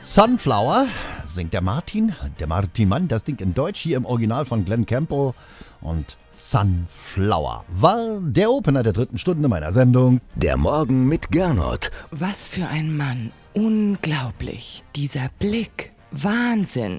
Sunflower singt der Martin Mann, das Ding in Deutsch, hier im Original von Glenn Campbell. Und Sunflower war der Opener der 3. Stunde meiner Sendung. Der Morgen mit Gernot. Was für ein Mann. Unglaublich. Dieser Blick. Wahnsinn.